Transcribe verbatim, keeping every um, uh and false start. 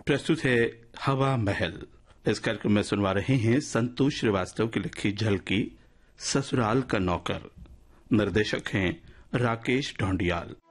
प्रस्तुत है हवा महल। इस कार्यक्रम में सुनवा रहे हैं संतोष श्रीवास्तव की लिखी झलकी ससुराल का नौकर। निर्देशक हैं राकेश ढोंडियाल।